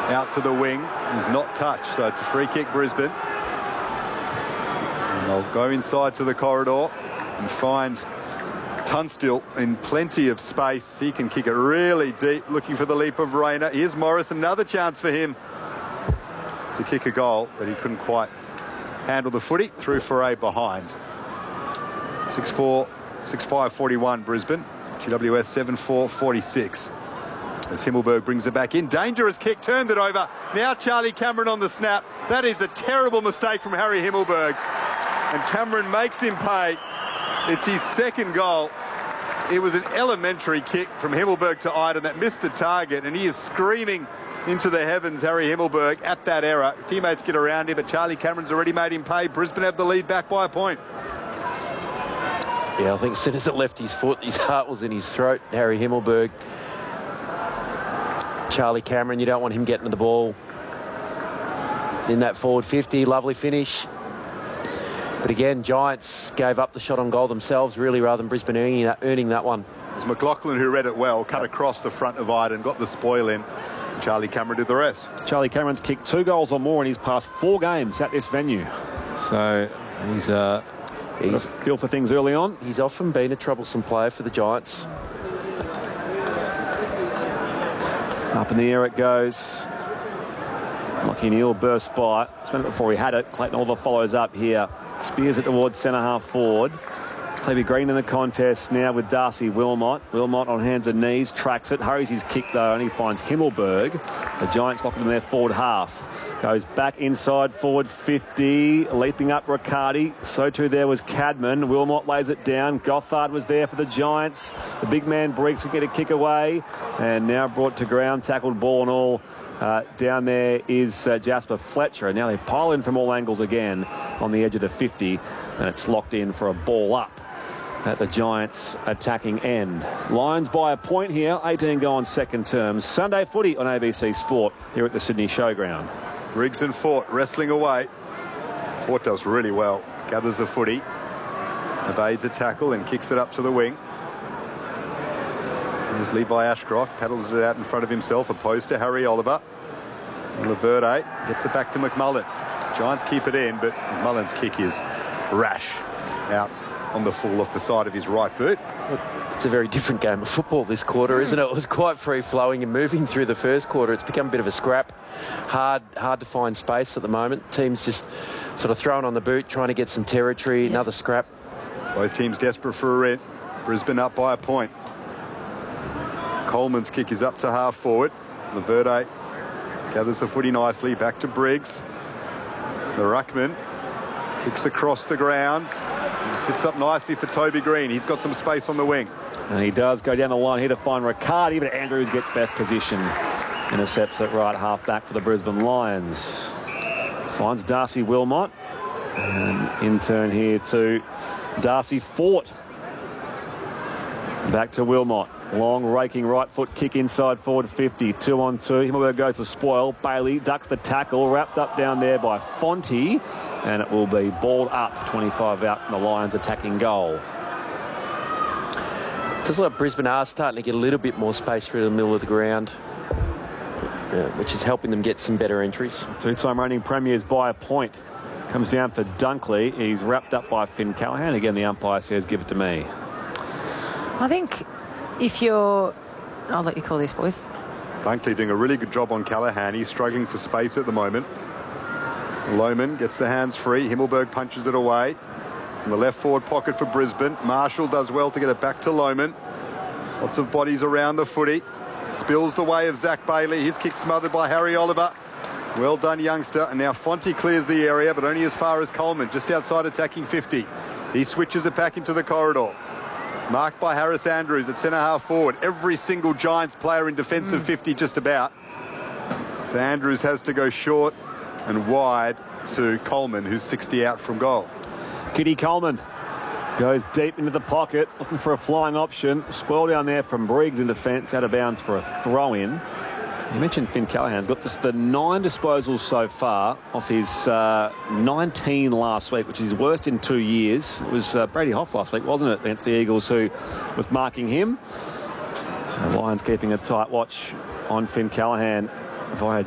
out to the wing. He's not touched, so it's a free kick, Brisbane. And they'll go inside to the corridor and find Tunstall in plenty of space. He can kick it really deep, looking for the leap of Rayner. Here's Morris, another chance for him to kick a goal, but he couldn't quite handle the footy. Through Foray behind. 6-4, 6-5-41 Brisbane. GWS 7-4-46. As Himmelberg brings it back in. Dangerous kick, turned it over. Now Charlie Cameron on the snap. That is a terrible mistake from Harry Himmelberg. And Cameron makes him pay. It's his second goal. It was an elementary kick from Himmelberg to Iden that missed the target, and he is screaming into the heavens, Harry Himmelberg, at that error. His teammates get around him, but Charlie Cameron's already made him pay. Brisbane have the lead back by a point. Yeah, I think as soon as it left his foot, his heart was in his throat. Harry Himmelberg. Charlie Cameron, you don't want him getting to the ball in that forward 50. Lovely finish. But again, Giants gave up the shot on goal themselves, really, rather than Brisbane earning that one. It was McLaughlin who read it well, cut across the front of Iden, got the spoil in. Charlie Cameron did the rest. Charlie Cameron's kicked 2 goals or more in his past 4 games at this venue. So he's got a feel for things early on. He's often been a troublesome player for the Giants. Up in the air it goes. Lachie Neale bursts by. Spent it before he had it. Clayton Oliver follows up here. Spears it towards centre-half forward. Toby Green in the contest now with Darcy Wilmot. Wilmot on hands and knees, tracks it, hurries his kick though, and he finds Himmelberg. The Giants lock in their forward half. Goes back inside forward 50, leaping up Riccardi. So too there was Cadman. Wilmot lays it down. Gothard was there for the Giants. The big man Briggs will get a kick away, and now brought to ground, tackled ball and all. Down there is Jasper Fletcher, and now they pile in from all angles again on the edge of the 50, and it's locked in for a ball up at the Giants' attacking end. Lions by a point here, 18 go on second term. Sunday footy on ABC Sport here at the Sydney Showground. Briggs and Fort wrestling away. Fort does really well, gathers the footy, evades the tackle and kicks it up to the wing. Here's Levi Ashcroft, paddles it out in front of himself, opposed to Harry Oliver. And Laverde gets it back to McMullen. Giants keep it in, but McMullen's kick is rash, out on the full off the side of his right boot. It's a very different game of football this quarter, isn't it? It was quite free-flowing and moving through the first quarter. It's become a bit of a scrap. Hard to find space at the moment. Teams just sort of throwing on the boot, trying to get some territory, another scrap. Both teams desperate for a win. Brisbane up by a point. Coleman's kick is up to half forward. Laverde gathers the footy nicely, back to Briggs. The ruckman kicks across the ground. And sits up nicely for Toby Green. He's got some space on the wing. And he does go down the line here to find Riccardi, but Andrews gets best position. Intercepts at right half back for the Brisbane Lions. Finds Darcy Wilmot. And in turn here to Darcy Fort. Back to Wilmot. Long raking right foot kick inside forward 50. 2 on 2. Himmelberg goes to spoil. Bailey ducks the tackle. Wrapped up down there by Fonte. And it will be balled up. 25 out from the Lions attacking goal. Feels like Brisbane are starting to get a little bit more space through the middle of the ground, which is helping them get some better entries. 2-time reigning premiers by a point. Comes down for Dunkley. He's wrapped up by Finn Callaghan. Again, the umpire says, give it to me. I think if you're... I'll let you call this, boys. Dunkley doing a really good job on Callaghan. He's struggling for space at the moment. Lohman gets the hands free. Himmelberg punches it away. It's in the left forward pocket for Brisbane. Marshall does well to get it back to Lohman. Lots of bodies around the footy. Spills the way of Zach Bailey. His kick smothered by Harry Oliver. Well done, youngster. And now Fonte clears the area, but only as far as Coleman, just outside attacking 50. He switches it back into the corridor. Marked by Harris Andrews at centre-half forward. Every single Giants player in defensive 50 just about. So Andrews has to go short and wide to Coleman, who's 60 out from goal. Kitty Coleman goes deep into the pocket, looking for a flying option. Spoil down there from Briggs in defence, out of bounds for a throw-in. You mentioned Finn Callaghan's got just the 9 disposals so far off his 19 last week, which is his worst in 2 years. It was Brady Hoff last week, wasn't it, against the Eagles, who was marking him. So Lions keeping a tight watch on Finn Callaghan via